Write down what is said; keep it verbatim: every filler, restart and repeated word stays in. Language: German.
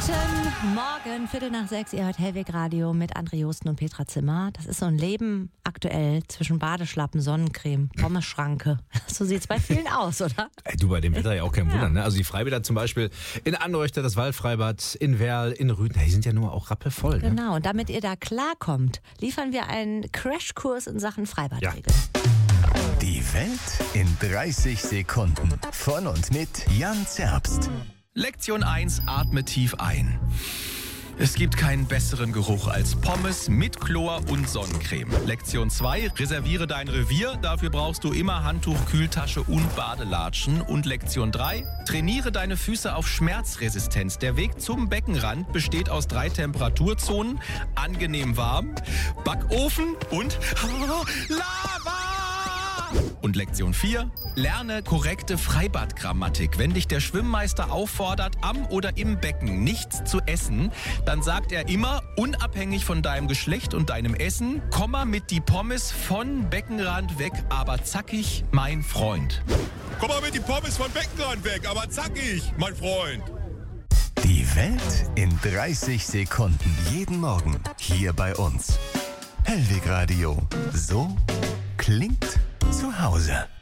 Guten Morgen, Viertel nach sechs, ihr hört Hellweg Radio mit André Josten und Petra Zimmer. Das ist so ein Leben aktuell zwischen Badeschlappen, Sonnencreme, Pommesschranke. So sieht's bei vielen aus, oder? Ey, du, bei dem Wetter ja auch kein Wunder, Ja. ne? Also die Freibäder zum Beispiel in Anreuchter, das Waldfreibad, in Werl, in Rüden, die sind ja nur auch rappelvoll, ne? Genau, und damit ihr da klarkommt, liefern wir einen Crashkurs in Sachen Freibadregeln. Die Welt in dreißig Sekunden. Von und mit Jan Zerbst. Lektion eins, atme tief ein. Es gibt keinen besseren Geruch als Pommes mit Chlor und Sonnencreme. Lektion zwei, reserviere dein Revier. Dafür brauchst du immer Handtuch, Kühltasche und Badelatschen. Und Lektion drei, trainiere deine Füße auf Schmerzresistenz. Der Weg zum Beckenrand besteht aus drei Temperaturzonen. Angenehm warm, Backofen und Lava. Und Lektion vier, lerne korrekte Freibadgrammatik. Wenn dich der Schwimmmeister auffordert, am oder im Becken nichts zu essen, dann sagt er immer, unabhängig von deinem Geschlecht und deinem Essen, komm mal mit die Pommes von Beckenrand weg, aber zackig, mein Freund. Komm mal mit die Pommes von Beckenrand weg, aber zackig, mein Freund. Die Welt in dreißig Sekunden. Jeden Morgen hier bei uns. Hellweg Radio. So klingt zu Hause.